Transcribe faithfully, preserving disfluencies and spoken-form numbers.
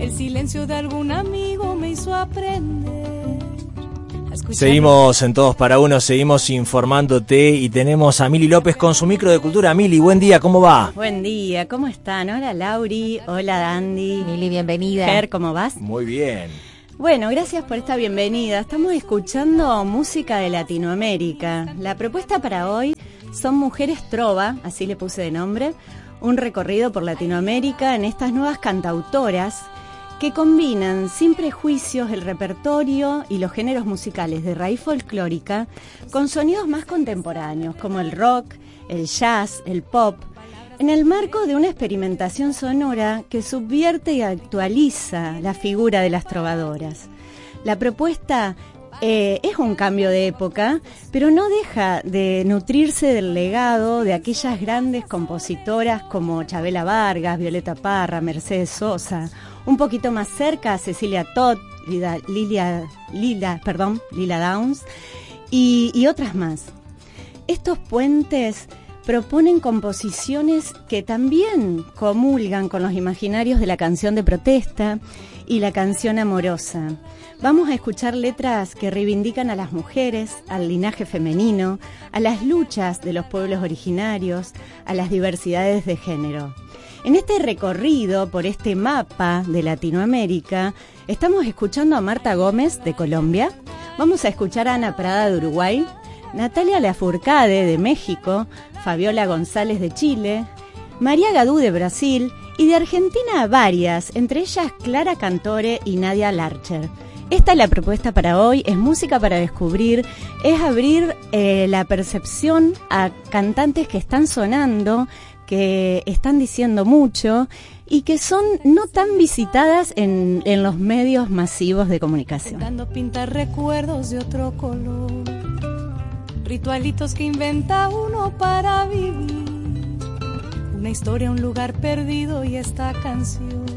El silencio de algún amigo me hizo aprender. Seguimos en Todos para Uno, seguimos informándote y tenemos a Mili López con su micro de cultura. Mili, buen día, ¿cómo va? Buen día, ¿cómo están? Hola Lauri, hola Andy. Mili, bienvenida. Ger, ¿cómo vas? Muy bien. Bueno, gracias por esta bienvenida. Estamos escuchando música de Latinoamérica. La propuesta para hoy son Mujeres Trova, así le puse de nombre, un recorrido por Latinoamérica en estas nuevas cantautoras que combinan sin prejuicios el repertorio y los géneros musicales de raíz folclórica con sonidos más contemporáneos como el rock, el jazz, el pop, en el marco de una experimentación sonora que subvierte y actualiza la figura de las trovadoras. La propuesta eh, es un cambio de época, pero no deja de nutrirse del legado de aquellas grandes compositoras como Chabela Vargas, Violeta Parra, Mercedes Sosa. Un poquito más cerca, Cecilia Todd, Lila, Lilia, Lila, perdón, Lila Downs y, y otras más. Estos puentes proponen composiciones que también comulgan con los imaginarios de la canción de protesta y la canción amorosa. Vamos a escuchar letras que reivindican a las mujeres, al linaje femenino, a las luchas de los pueblos originarios, a las diversidades de género. En este recorrido por este mapa de Latinoamérica, estamos escuchando a Marta Gómez de Colombia, vamos a escuchar a Ana Prada de Uruguay, Natalia Lafourcade de México, Fabiola González de Chile, María Gadú de Brasil y de Argentina varias, entre ellas Clara Cantore y Nadia Larcher. Esta es la propuesta para hoy, es música para descubrir, es abrir eh, la percepción a cantantes que están sonando, que están diciendo mucho y que son no tan visitadas en, en los medios masivos de comunicación. Intentando pintar recuerdos de otro color, ritualitos que inventa uno para vivir, una historia, un lugar perdido y esta canción